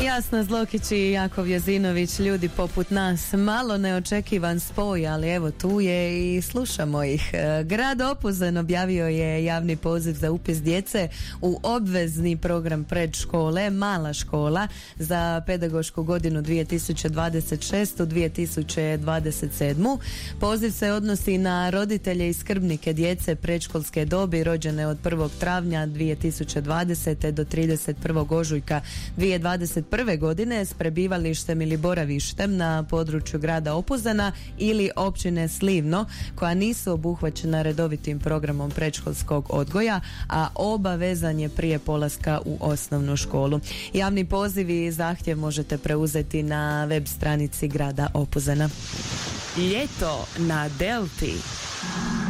Jasna Zlokić i Jakov Jezinović, ljudi poput nas, malo neočekivan spoj, ali evo tu je i slušamo ih. Grad Opuzen objavio je javni poziv za upis djece u obvezni program predškole Mala škola za pedagošku godinu 2026-2027. Poziv se odnosi na roditelje i skrbnike djece predškolske dobi rođene od 1. travnja 2020. do 31. ožujka 2021. godine s prebivalištem ili boravištem na području grada Opuzena ili općine Slivno, koja nisu obuhvaćena redovitim programom predškolskog odgoja, a obavezan je prije polaska u osnovnu školu. Javni poziv i zahtjev možete preuzeti na web stranici grada Opuzena. Ljeto na Delti.